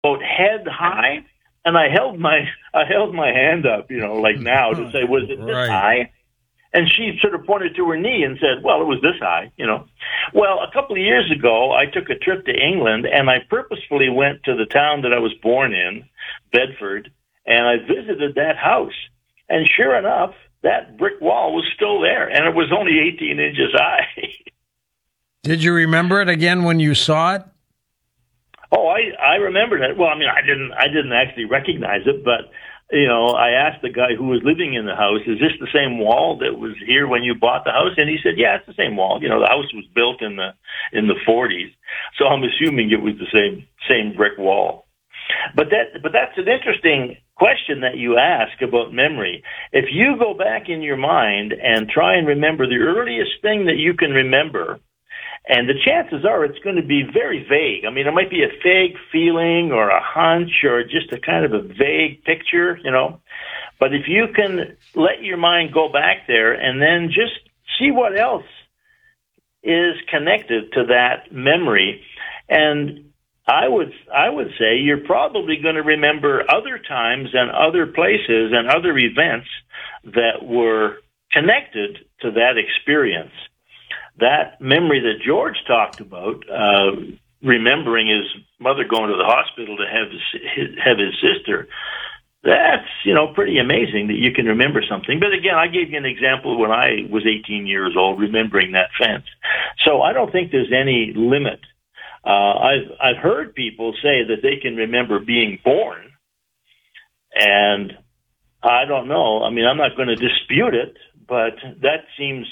about head high, and I held my hand up, like now to say, was it this Right. high? And she sort of pointed to her knee and said, well, it was this high. Well, a couple of years ago, I took a trip to England, and I purposefully went to the town that I was born in, Bedford, and I visited that house. And sure enough, that brick wall was still there, and it was only 18 inches high. Did you remember it again when you saw it? Oh, I remembered it. Well, I mean, I didn't actually recognize it, but I asked the guy who was living in the house, "Is this the same wall that was here when you bought the house?" And he said, "Yeah, it's the same wall. The house was built in the 40s, so I'm assuming it was the same brick wall." But that's an interesting question that you ask about memory. If you go back in your mind and try and remember the earliest thing that you can remember, and the chances are it's going to be very vague. I mean, it might be a vague feeling or a hunch or just a kind of a vague picture, But if you can let your mind go back there and then just see what else is connected to that memory, and I would say you're probably going to remember other times and other places and other events that were connected to that experience. That memory that George talked about, remembering his mother going to the hospital to have his sister, that's, pretty amazing that you can remember something. But again, I gave you an example when I was 18 years old, remembering that fence. So I don't think there's any limit. I've heard people say that they can remember being born, and I don't know. I mean, I'm not going to dispute it, but that seems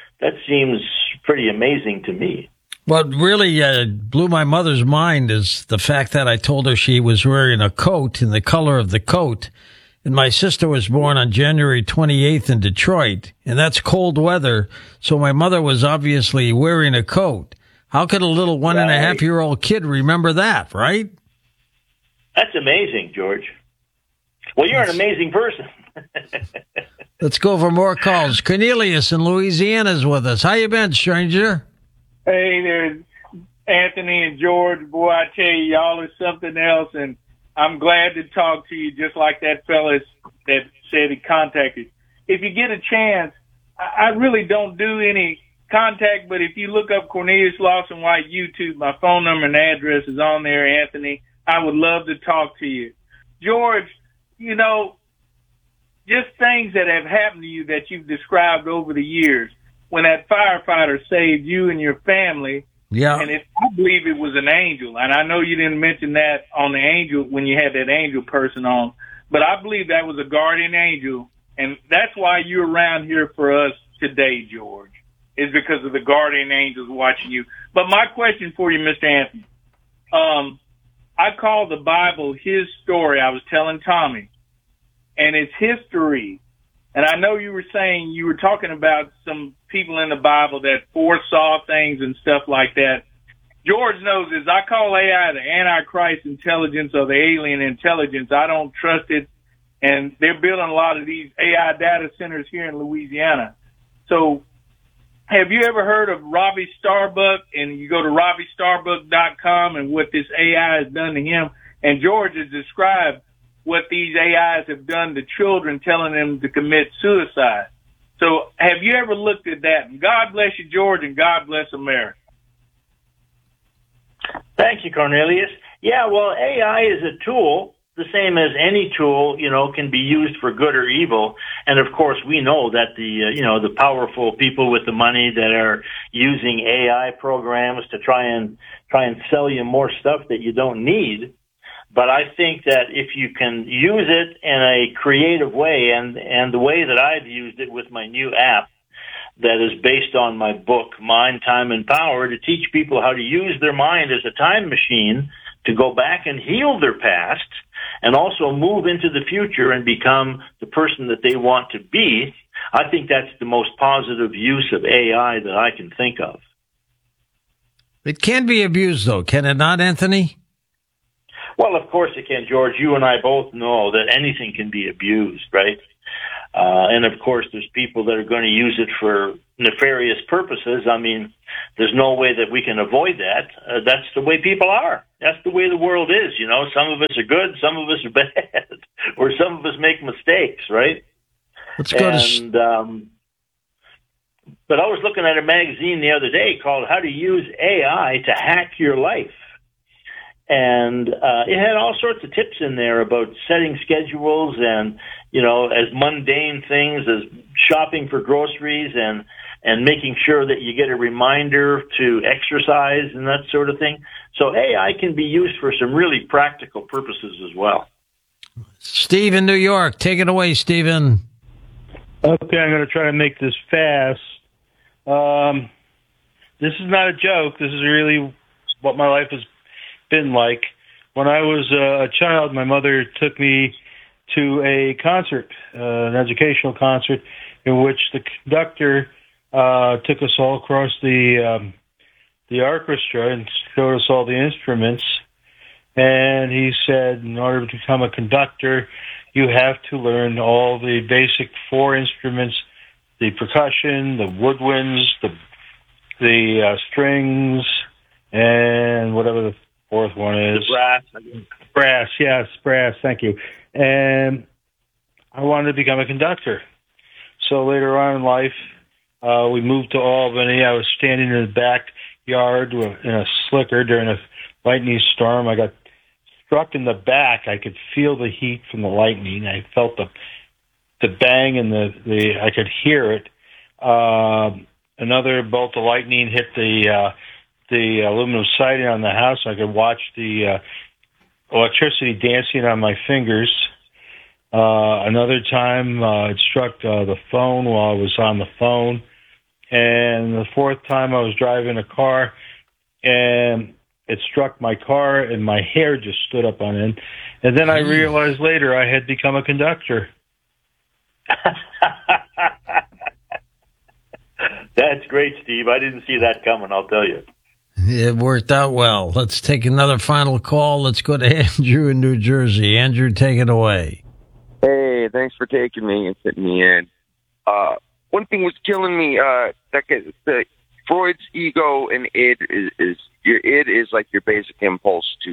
pretty amazing to me. What really blew my mother's mind is the fact that I told her she was wearing a coat in the color of the coat. And my sister was born on January 28th in Detroit, and that's cold weather. So my mother was obviously wearing a coat. How could a little 1.5-year-old kid remember that, right? That's amazing, George. Well, you're an amazing person. Let's go for more calls. Cornelius in Louisiana is with us. How you been, stranger? Hey, there's Anthony and George. Boy, I tell you, y'all are something else, and I'm glad to talk to you just like that fella that said he contacted. If you get a chance, I really don't do any contact, but if you look up Cornelius Lawson White YouTube, my phone number and address is on there, Anthony. I would love to talk to you. George, just things that have happened to you that you've described over the years. When that firefighter saved you and your family, yeah, and I believe it was an angel, and I know you didn't mention that on the angel when you had that angel person on, but I believe that was a guardian angel, and that's why you're around here for us today, George, is because of the guardian angels watching you. But my question for you, Mr. Anthony, I call the Bible his story. I was telling Tommy, and it's history. And I know you were talking about some people in the Bible that foresaw things and stuff like that. George knows this. I call AI the Antichrist intelligence or the alien intelligence. I don't trust it. And they're building a lot of these AI data centers here in Louisiana. So have you ever heard of Robbie Starbuck? And you go to RobbieStarbuck.com and what this AI has done to him. And George has described what these AIs have done to children, telling them to commit suicide. So have you ever looked at that? And God bless you, George, and God bless America. Thank you, Cornelius. Yeah, well, AI is a tool, the same as any tool, can be used for good or evil. And of course, we know that the powerful people with the money that are using AI programs to try and sell you more stuff that you don't need. But I think that if you can use it in a creative way, and the way that I've used it with my new app that is based on my book, Mind, Time, and Power, to teach people how to use their mind as a time machine to go back and heal their past and also move into the future and become the person that they want to be, I think that's the most positive use of AI that I can think of. It can be abused, though, can it not, Anthony? Well, of course it can, George. You and I both know that anything can be abused, right? And of course, there's people that are going to use it for nefarious purposes. I mean, there's no way that we can avoid that. That's the way people are. That's the way the world is. You know, some of us are good, some of us are bad, or some of us make mistakes, right? Let's go But I was looking at a magazine the other day called How to Use AI to Hack Your Life. And it had all sorts of tips in there about setting schedules and, you know, as mundane things as shopping for groceries and making sure that you get a reminder to exercise and that sort of thing. So AI can be used for some really practical purposes as well. Steve in New York. Take it away, Stephen. Okay, I'm going to try to make this fast. This is not a joke. This is really what my life has been like. When I was a child, my mother took me to a concert, an educational concert, in which the conductor took us all across the orchestra and showed us all the instruments. And he said, in order to become a conductor, you have to learn all the basic 4 instruments: the percussion, the woodwinds, the strings, and whatever the 4th one is. The brass. Brass, yes, brass, thank you. And I wanted to become a conductor. So later on in life, we moved to Albany. I was standing in the backyard in a slicker during a lightning storm. I got struck in the back. I could feel the heat from the lightning. I felt the bang and I could hear it. Another bolt of lightning hit the aluminum siding on the house. I could watch the electricity dancing on my fingers. Another time, it struck the phone while I was on the phone. And the 4th time, I was driving a car, and it struck my car, and my hair just stood up on end. And then I realized later I had become a conductor. That's great, Steve. I didn't see that coming, I'll tell you. It worked out well. Let's take another final call. Let's go to Andrew in New Jersey. Andrew, take it away. Hey, thanks for taking me and fitting me in. One thing was killing me, the Freud's ego and id is your id is like your basic impulse to,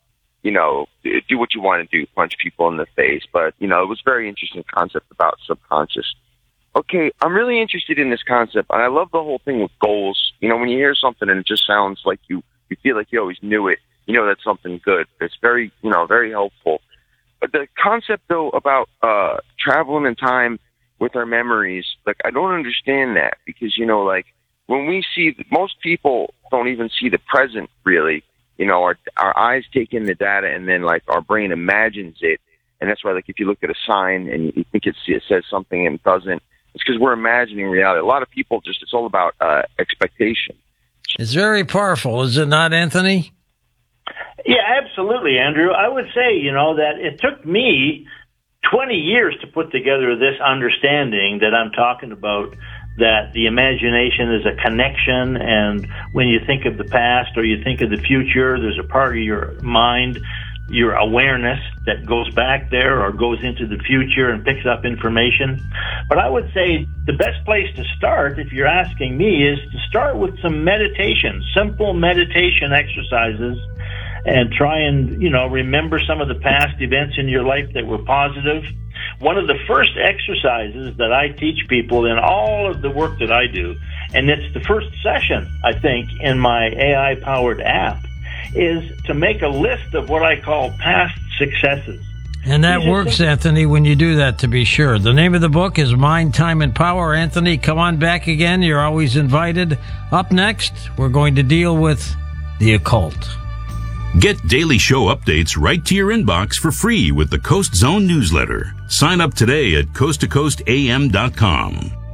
do what you want to do, punch people in the face. But, it was a very interesting concept about subconscious. Okay, I'm really interested in this concept, and I love the whole thing with goals. When you hear something and it just sounds like you feel like you always knew it, that's something good. It's very, very helpful. But the concept, though, about traveling in time with our memories, I don't understand that because, when we see, most people don't even see the present, really. Our eyes take in the data and then, our brain imagines it. And that's why, if you look at a sign and you think it says something and it doesn't, it's because we're imagining reality. A lot of people it's all about expectation. It's very powerful, is it not, Anthony? Yeah, absolutely, Andrew. I would say, that it took me 20 years to put together this understanding that I'm talking about, that the imagination is a connection, and when you think of the past or you think of the future, there's a part of your mind, your awareness, that goes back there or goes into the future and picks up information. But I would say the best place to start, if you're asking me, is to start with some meditation, simple meditation exercises, and try and, remember some of the past events in your life that were positive. One of the first exercises that I teach people in all of the work that I do, and it's the first session, I think, in my AI-powered app, is to make a list of what I call past successes. And that works, Anthony, when you do that, to be sure. The name of the book is Mind, Time, and Power. Anthony, come on back again. You're always invited. Up next, we're going to deal with the occult. Get daily show updates right to your inbox for free with the Coast Zone newsletter. Sign up today at coasttocoastam.com.